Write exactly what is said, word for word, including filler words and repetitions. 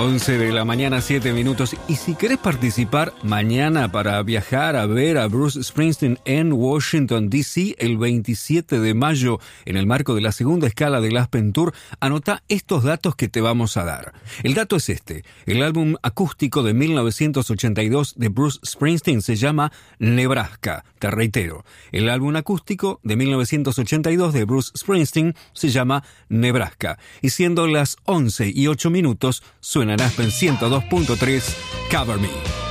once de la mañana, siete minutos. Y si querés participar mañana para viajar a ver a Bruce Springsteen en Washington, D C el veintisiete de mayo en el marco de la segunda escala del Aspen Tour, anota estos datos que te vamos a dar. El dato es este. El álbum acústico de mil novecientos ochenta y dos de Bruce Springsteen se llama Nebraska. Te reitero, el álbum acústico de mil novecientos ochenta y dos de Bruce Springsteen se llama Nebraska. Y siendo las once y ocho minutos, suena en Aspen ciento dos punto tres, Cover Me.